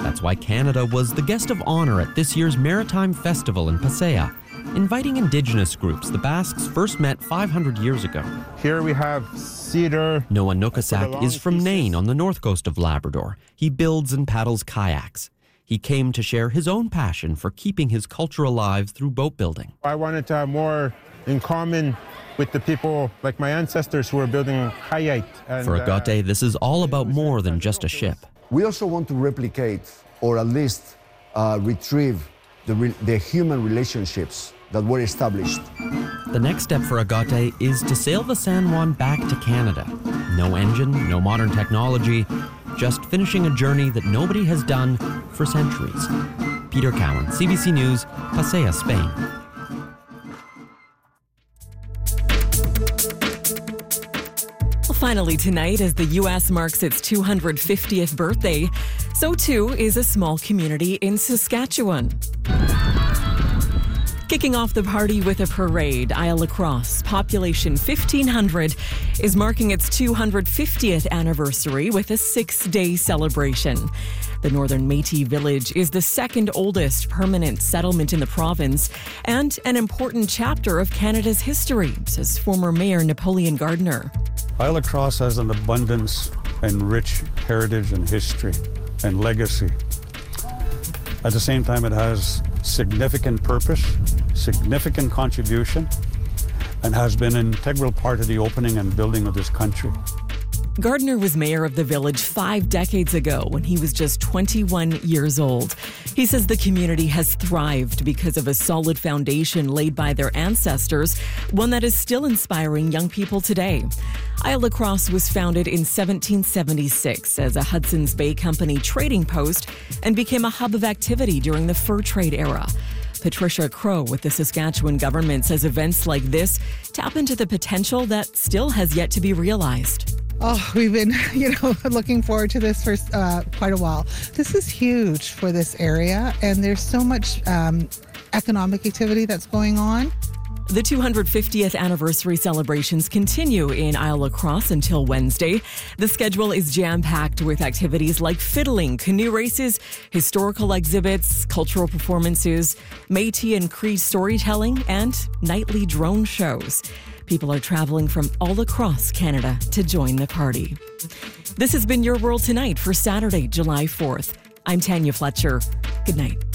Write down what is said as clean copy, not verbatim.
That's why Canada was the guest of honor at this year's Maritime Festival in Pasaya, inviting Indigenous groups the Basques first met 500 years ago. Here we have cedar. Noah Nukasak is from Nain on the north coast of Labrador. He builds and paddles kayaks. He came to share his own passion for keeping his culture alive through boat building. I wanted to have more in common with the people like my ancestors who were building kayak. For Agate, this is all about more than just a ship. We also want to replicate, or at least retrieve, the human relationships that were established. The next step for Agate is to sail the San Juan back to Canada. No engine, no modern technology, just finishing a journey that nobody has done for centuries. Peter Cowan, CBC News, Pasaya, Spain. Finally tonight, as the U.S. marks its 250th birthday, so too is a small community in Saskatchewan. Kicking off the party with a parade, Isle Lacrosse, population 1,500, is marking its 250th anniversary with a 6-day celebration. The Northern Métis village is the second oldest permanent settlement in the province and an important chapter of Canada's history, says former Mayor Napoleon Gardner. Isle Lacrosse has an abundance and rich heritage and history and legacy. At the same time, it has significant purpose, significant contribution, and has been an integral part of the opening and building of this country. Gardner was mayor of the village 5 decades ago when he was just 21 years old. He says the community has thrived because of a solid foundation laid by their ancestors, one that is still inspiring young people today. Isle Lacrosse was founded in 1776 as a Hudson's Bay Company trading post and became a hub of activity during the fur trade era. Patricia Crow with the Saskatchewan government says events like this tap into the potential that still has yet to be realized. Oh, we've been, looking forward to this for quite a while. This is huge for this area, and there's so much economic activity that's going on. The 250th anniversary celebrations continue in Isle Lacrosse until Wednesday. The schedule is jam-packed with activities like fiddling, canoe races, historical exhibits, cultural performances, Métis and Cree storytelling, and nightly drone shows. People are traveling from all across Canada to join the party. This has been Your World Tonight for Saturday, July 4th. I'm Tanya Fletcher. Good night.